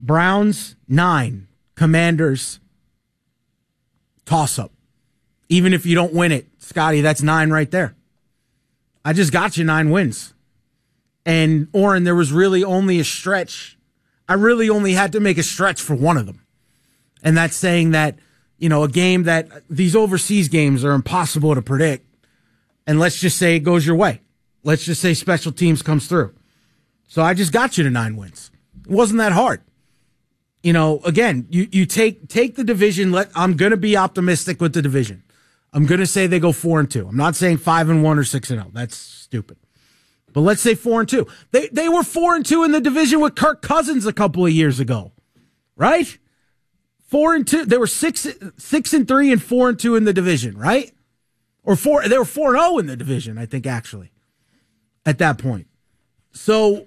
Browns, 9. Commanders, toss-up. Even if you don't win it, Scotty, that's 9 right there. I just got you 9 wins. And, Oren, there was really only a stretch. I really only had to make a stretch for one of them. And that's saying that, a game that these overseas games are impossible to predict. And let's just say it goes your way. Let's just say special teams comes through. So I just got you to 9 wins. It wasn't that hard. Again, you take the division. I'm going to be optimistic with the division. I'm going to say they go 4-2. I'm not saying 5-1 or 6-0. That's stupid. But let's say 4-2. They were 4-2 in the division with Kirk Cousins a couple of years ago, right? 4-2. They were 6-3 and 4-2 in the division, right? Or they were 4-0 in the division, I think, actually, at that point. So,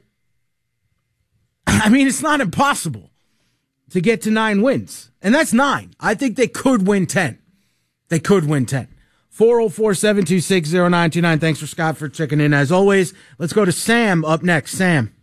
it's not impossible to get to 9 wins. And that's 9. I think they could win 10. They could win 10. 404-726-0929. Thanks for Scott for checking in. As always, let's go to Sam up next. Sam.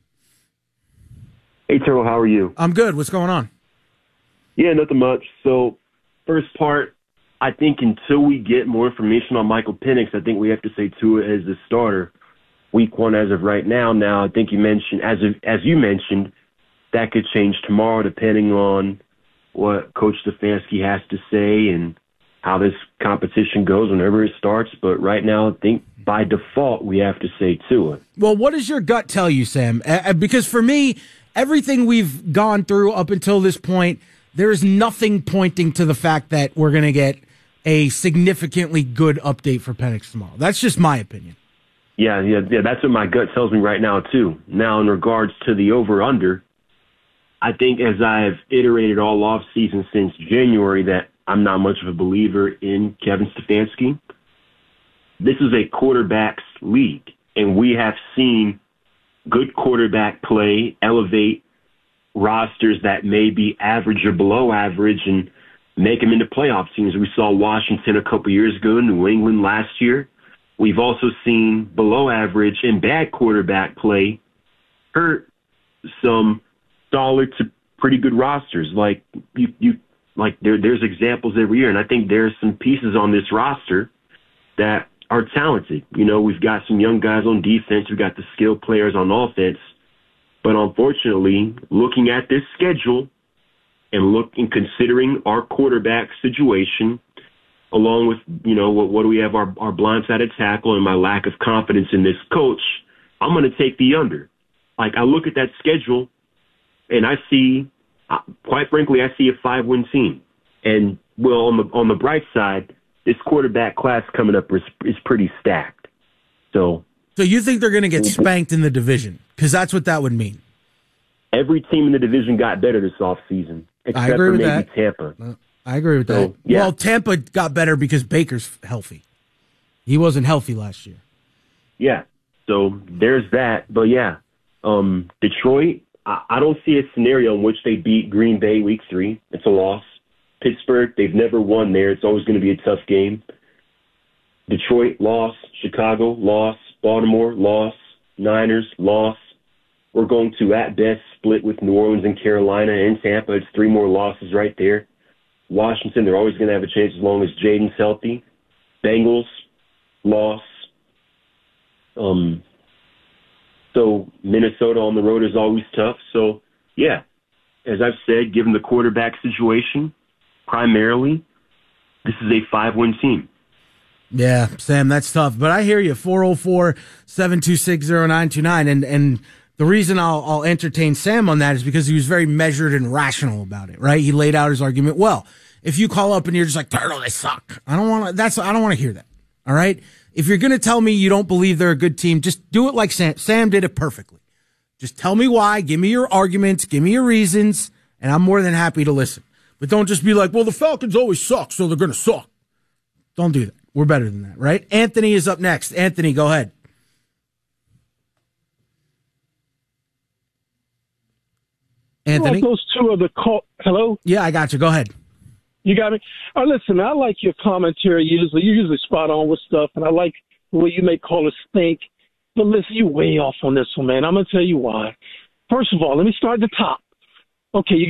Hey, Terrell, how are you? I'm good. What's going on? Yeah, nothing much. So, first part, I think until we get more information on Michael Penix, I think we have to say Tua as the starter week 1 as of right now. Now, I think you mentioned, as you mentioned, that could change tomorrow depending on what Coach Stefanski has to say and how this competition goes whenever it starts. But right now, I think by default, we have to say Tua. Well, what does your gut tell you, Sam? Because for me, everything we've gone through up until this point, there is nothing pointing to the fact that we're going to get a significantly good update for Penix tomorrow. That's just my opinion. Yeah, that's what my gut tells me right now, too. Now, in regards to the over-under, I think as I've iterated all off-season since January that I'm not much of a believer in Kevin Stefanski. This is a quarterback's league, and we have seen good quarterback play elevate rosters that may be average or below average and make them into playoff teams. We saw Washington a couple years ago, New England last year. We've also seen below average and bad quarterback play hurt some solid to pretty good rosters. Like there's examples every year, and I think there's some pieces on this roster that are talented. We've got some young guys on defense, we've got the skilled players on offense, but unfortunately, looking at this schedule and considering our quarterback situation, along with what do we have our blindsided tackle and my lack of confidence in this coach, I'm going to take the under. Like I look at that schedule. And I see, quite frankly, I see a 5-win team. And, well, on the bright side, this quarterback class coming up is pretty stacked. So you think they're going to get spanked in the division? Because that's what that would mean. Every team in the division got better this offseason, except for maybe Tampa. I agree with that. Yeah. Well, Tampa got better because Baker's healthy. He wasn't healthy last year. Yeah, so there's that. But, yeah, Detroit, I don't see a scenario in which they beat Green Bay week 3. It's a loss. Pittsburgh, they've never won there. It's always going to be a tough game. Detroit, loss. Chicago, loss. Baltimore, loss. Niners, loss. We're going to, at best, split with New Orleans and Carolina and Tampa. It's 3 more losses right there. Washington, they're always going to have a chance as long as Jaden's healthy. Bengals, loss. So Minnesota on the road is always tough. So, yeah, as I've said, given the quarterback situation, primarily, this is a 5-win team. Yeah, Sam, that's tough. But I hear you, 404-726-0929. And the reason I'll entertain Sam on that is because he was very measured and rational about it, right? He laid out his argument well. If you call up and you're just like, Turtle, they suck. I don't want to hear that, all right? If you're going to tell me you don't believe they're a good team, just do it like Sam. Sam did it perfectly. Just tell me why. Give me your arguments. Give me your reasons. And I'm more than happy to listen. But don't just be like, well, the Falcons always suck, so they're going to suck. Don't do that. We're better than that, right? Anthony is up next. Anthony, go ahead. Anthony? Those two are the hello? Yeah, I got you. Go ahead. You got me? Listen, I like your commentary usually. You're usually spot on with stuff, and I like the way you make callers think. But listen, you're way off on this one, man. I'm going to tell you why. First of all, let me start at the top. Okay, you